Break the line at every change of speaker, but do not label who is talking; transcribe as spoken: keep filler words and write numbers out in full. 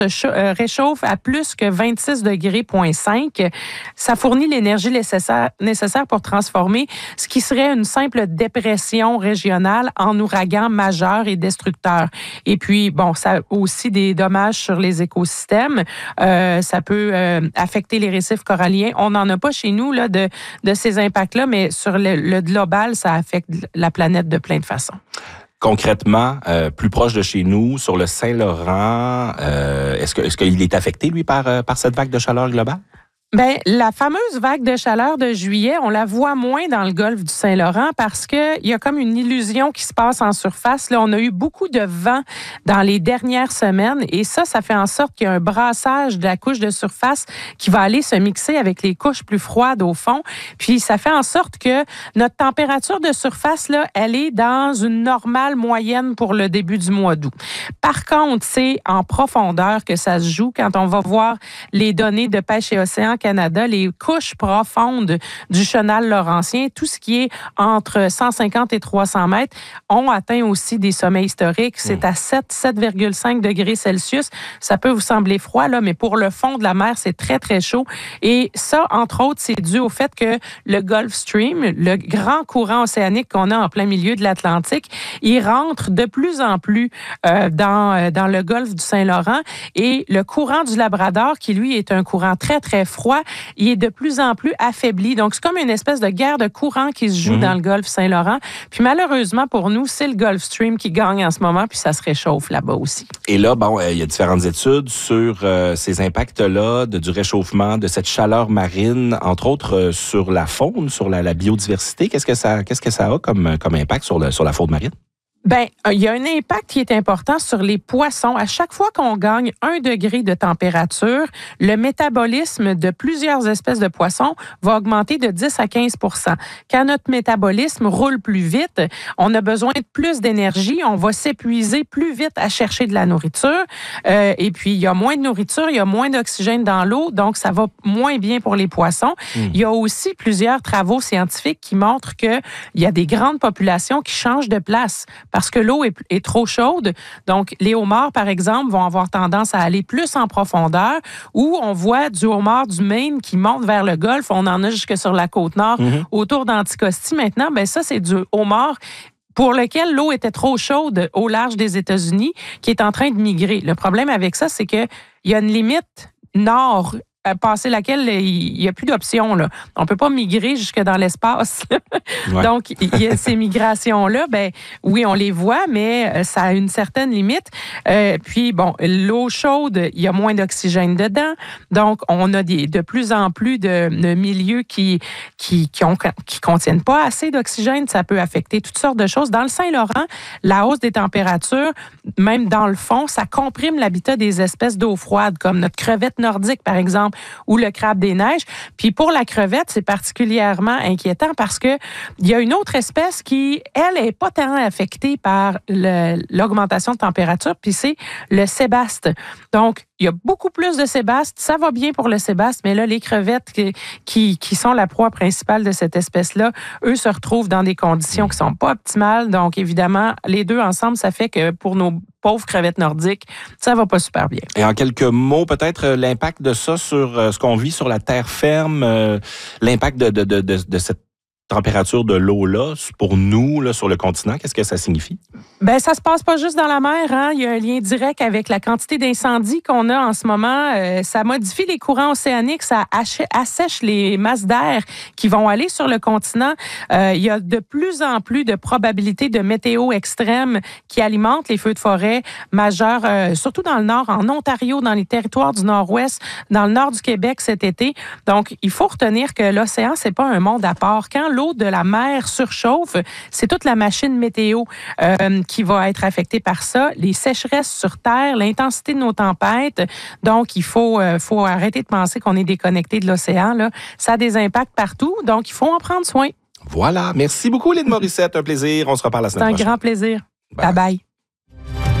se euh, réchauffe à plus que vingt-six degrés point cinq, ça fournit l'énergie nécessaire, nécessaire pour transformer ce qui serait une simple dépression régionale en ouragan majeur et destructeur. Et puis, bon, ça a aussi des dommages sur les écosystèmes. Euh, ça peut euh, affecter les récifs coralliens. On n'en a pas chez nous là, de, de ces impacts-là, mais sur le, le global, ça affecte la planète de plein de façons.
Concrètement, euh, plus proche de chez nous, sur le Saint-Laurent, euh, est-ce que est-ce qu'il est affecté, lui, par, par cette vague de chaleur globale?
Bien, la fameuse vague de chaleur de juillet, on la voit moins dans le golfe du Saint-Laurent parce qu'il y a comme une illusion qui se passe en surface. Là, on a eu beaucoup de vent dans les dernières semaines et ça, ça fait en sorte qu'il y a un brassage de la couche de surface qui va aller se mixer avec les couches plus froides au fond. Puis, ça fait en sorte que notre température de surface, là, elle est dans une normale moyenne pour le début du mois d'août. Par contre, c'est en profondeur que ça se joue quand on va voir les données de Pêche et Océan Canada, les couches profondes du chenal laurentien, tout ce qui est entre cent cinquante et trois cents mètres, ont atteint aussi des sommets historiques. C'est à sept, sept virgule cinq degrés Celsius. Ça peut vous sembler froid, là, mais pour le fond de la mer, c'est très, très chaud. Et ça, entre autres, c'est dû au fait que le Gulf Stream, le grand courant océanique qu'on a en plein milieu de l'Atlantique, il rentre de plus en plus euh, dans, euh, dans le golfe du Saint-Laurent. Et le courant du Labrador, qui lui est un courant très, très froid, il est de plus en plus affaibli. Donc, c'est comme une espèce de guerre de courant qui se joue mmh. dans le golfe Saint-Laurent. Puis malheureusement, pour nous, c'est le Gulf Stream qui gagne en ce moment, puis ça se réchauffe là-bas aussi.
Et là, bon, il y a différentes études sur euh, ces impacts-là, de, du réchauffement, de cette chaleur marine, entre autres euh, sur la faune, sur la, la biodiversité. Qu'est-ce que ça, qu'est-ce que ça a comme, comme impact sur, le, sur la faune marine?
Bien, il y a un impact qui est important sur les poissons. À chaque fois qu'on gagne un degré de température, le métabolisme de plusieurs espèces de poissons va augmenter de dix à quinze pour cent. Quand notre métabolisme roule plus vite, on a besoin de plus d'énergie, on va s'épuiser plus vite à chercher de la nourriture. Euh, et puis, il y a moins de nourriture, il y a moins d'oxygène dans l'eau, donc ça va moins bien pour les poissons. Mmh. Il y a aussi plusieurs travaux scientifiques qui montrent qu'il y a des grandes populations qui changent de place parce que l'eau est, est trop chaude. Donc, les homards, par exemple, vont avoir tendance à aller plus en profondeur, où on voit du homard du Maine qui monte vers le golfe. On en a jusque sur la côte nord, mmh. autour d'Anticosti. Maintenant, ben ça, c'est du homard pour lequel l'eau était trop chaude au large des États-Unis, qui est en train de migrer. Le problème avec ça, c'est qu'il y a une limite nord à passer laquelle il n'y a plus d'options. Là. On ne peut pas migrer jusque dans l'espace. Ouais. Donc, il y a ces migrations-là, ben oui, on les voit, mais ça a une certaine limite. Euh, puis, bon, l'eau chaude, il y a moins d'oxygène dedans. Donc, on a des, de plus en plus de, de milieux qui qui qui, ont, qui contiennent pas assez d'oxygène. Ça peut affecter toutes sortes de choses. Dans le Saint-Laurent, la hausse des températures, même dans le fond, ça comprime l'habitat des espèces d'eau froide, comme notre crevette nordique, par exemple, ou le crabe des neiges. Puis pour la crevette, c'est particulièrement inquiétant parce que il y a une autre espèce qui, elle, est pas tant affectée par le, l'augmentation de température, puis c'est le sébaste. Donc, il y a beaucoup plus de sébaste. Ça va bien pour le sébaste, mais là, les crevettes qui, qui, qui sont la proie principale de cette espèce-là, eux se retrouvent dans des conditions qui sont pas optimales. Donc, évidemment, les deux ensemble, ça fait que pour nos pauvres crevettes nordiques, ça va pas super bien.
Et en quelques mots, peut-être l'impact de ça sur euh, ce qu'on vit sur la terre ferme, euh, l'impact de, de, de, de, de cette température de l'eau-là, pour nous, là, sur le continent, qu'est-ce que ça signifie?
Bien, ça se passe pas juste dans la mer. Hein? Il y a un lien direct avec la quantité d'incendies qu'on a en ce moment. Euh, ça modifie les courants océaniques, ça assèche les masses d'air qui vont aller sur le continent. Euh, il y a de plus en plus de probabilités de météo extrême qui alimentent les feux de forêt majeurs, euh, surtout dans le nord, en Ontario, dans les territoires du nord-ouest, dans le nord du Québec cet été. Donc, il faut retenir que l'océan, c'est pas un monde à part. Quand l'eau de la mer surchauffe, c'est toute la machine météo euh, qui va être affectée par ça. Les sécheresses sur Terre, l'intensité de nos tempêtes. Donc, il faut, euh, faut arrêter de penser qu'on est déconnecté de l'océan. Là. Ça a des impacts partout, donc il faut en prendre soin.
Voilà. Merci beaucoup, Lynn Morissette. Un plaisir. On se reparle la semaine prochaine.
C'est un grand plaisir. Bye bye. bye.